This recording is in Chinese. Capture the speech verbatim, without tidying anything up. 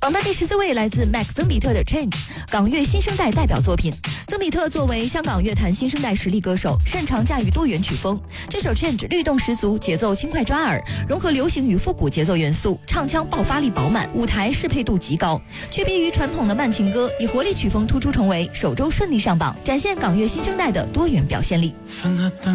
榜单第十四位来自 Mac 曾比特的 Change， 港乐新生代代表作品。曾比特作为香港乐坛新生代实力歌手，擅长驾驭多元曲风。这首 Change 律动十足，节奏轻快抓耳，融合流行与复古节奏元素，唱腔爆发力饱满，舞台适配度极高。区别于传统的慢情歌，以活力曲风突出重围，首周顺利上榜，展现港乐新生代的多元表现力。